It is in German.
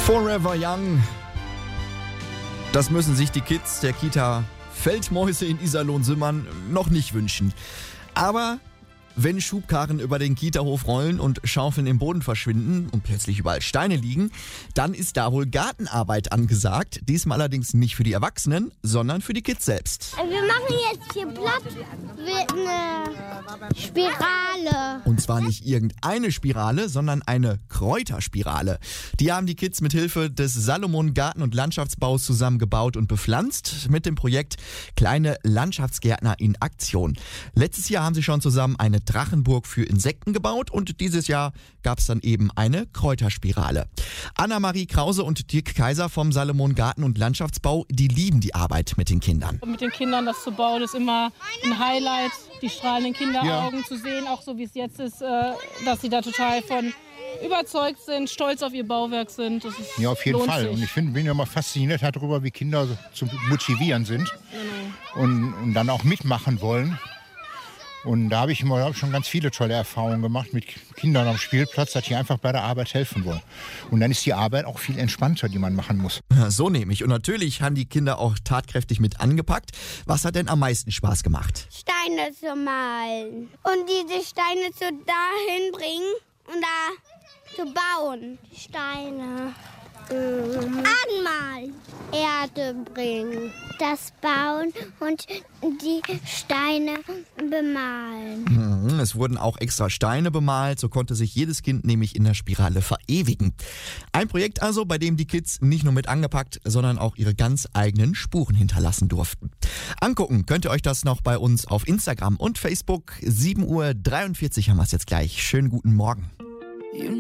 Forever Young. Das müssen sich die Kids der Kita Feldmäuse in Iserlohn-Simmern noch nicht wünschen. Aber wenn Schubkarren über den Kita-Hof rollen und Schaufeln im Boden verschwinden und plötzlich überall Steine liegen, dann ist da wohl Gartenarbeit angesagt. Diesmal allerdings nicht für die Erwachsenen, sondern für die Kids selbst. Wir machen jetzt hier Blatt mit einer Spirale. Und zwar nicht irgendeine Spirale, sondern eine Kräuterspirale. Die haben die Kids mit Hilfe des Salomon Garten- und Landschaftsbaus zusammengebaut und bepflanzt mit dem Projekt Kleine Landschaftsgärtner in Aktion. Letztes Jahr haben sie schon zusammen eine Drachenburg für Insekten gebaut und dieses Jahr gab es dann eben eine Kräuterspirale. Anna-Marie Krause und Dirk Kaiser vom Salomon Garten- und Landschaftsbau, die lieben die Arbeit mit den Kindern. Mit den Kindern das zu bauen, ist immer ein Highlight, die strahlenden Kinderaugen zu sehen, auch so wie es jetzt ist, dass sie da total von überzeugt sind, stolz auf ihr Bauwerk sind. Das ist, ja, auf jeden Fall. Und ich bin ja immer fasziniert darüber, wie Kinder zu motivieren sind und dann auch mitmachen wollen. Und da habe ich schon ganz viele tolle Erfahrungen gemacht mit Kindern am Spielplatz, dass die einfach bei der Arbeit helfen wollen. Und dann ist die Arbeit auch viel entspannter, die man machen muss. Ja, so nämlich. Und natürlich haben die Kinder auch tatkräftig mit angepackt. Was hat denn am meisten Spaß gemacht? Steine zu malen. Und diese Steine dahin bringen und da zu bauen. Steine. Anmalen. Erde bringen. Das bauen und die Steine bemalen. Es wurden auch extra Steine bemalt, so konnte sich jedes Kind nämlich in der Spirale verewigen. Ein Projekt also, bei dem die Kids nicht nur mit angepackt, sondern auch ihre ganz eigenen Spuren hinterlassen durften. Angucken könnt ihr euch das noch bei uns auf Instagram und Facebook. 7:43 Uhr haben wir es jetzt gleich. Schönen guten Morgen.